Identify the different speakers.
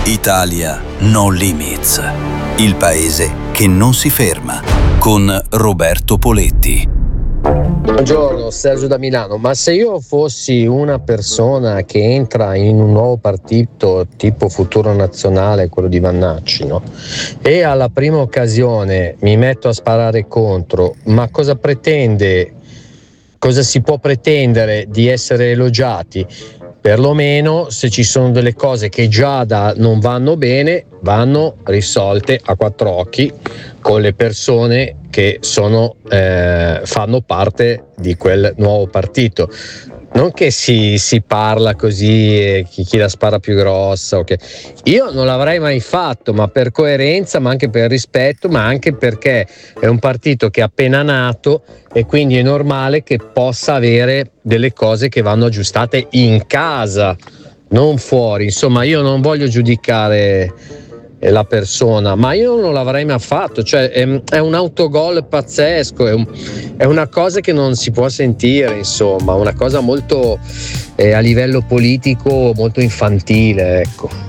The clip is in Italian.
Speaker 1: Italia No Limits, il paese che non si ferma, con Roberto Poletti.
Speaker 2: Buongiorno, Sergio da Milano. Ma se io fossi una persona che entra in un nuovo partito tipo Futuro Nazionale, quello di Vannacci, no? E alla prima occasione mi metto a sparare contro, ma cosa pretende? Cosa si può pretendere di essere elogiati? Perlomeno se ci sono delle cose che già non vanno bene, vanno risolte a quattro occhi con le persone che fanno parte di quel nuovo partito. Non che si parla così, chi la spara più grossa. Okay. Io non l'avrei mai fatto, ma per coerenza, ma anche per rispetto, ma anche perché è un partito che è appena nato e quindi è normale che possa avere delle cose che vanno aggiustate in casa, non fuori. Insomma, io non voglio giudicare la persona, ma io non l'avrei mai fatto, cioè è un autogol pazzesco, è una cosa che non si può sentire, insomma, una cosa molto a livello politico molto infantile, ecco.